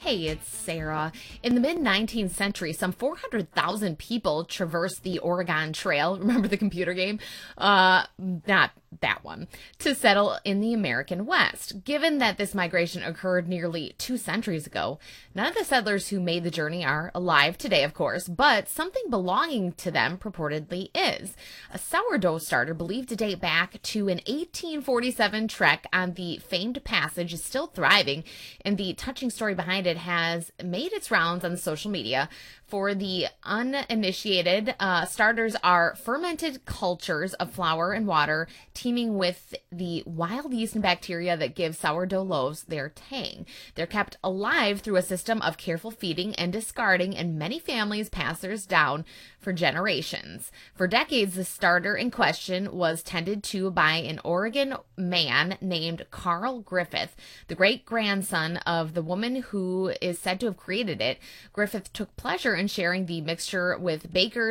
Hey, it's Sarah. In the mid 19th century, some 400,000 people traversed the Oregon Trail. Remember the computer game? Not that one. To settle in the American West. Given that this migration occurred nearly 2 centuries ago, none of the settlers who made the journey are alive today, of course, but something belonging to them purportedly is. A sourdough starter believed to date back to an 1847 trek on the famed passage is still thriving, and the touching story behind it has made its rounds on social media. For the uninitiated, starters are fermented cultures of flour and water teeming with the wild yeast and bacteria that give sourdough loaves their tang. They're kept alive through a system of careful feeding and discarding, and many families pass theirs down for generations. For decades, the starter in question was tended to by an Oregon man named Carl Griffith, the great-grandson of the woman who is said to have created it. Griffith took pleasure in sharing the mixture with bakers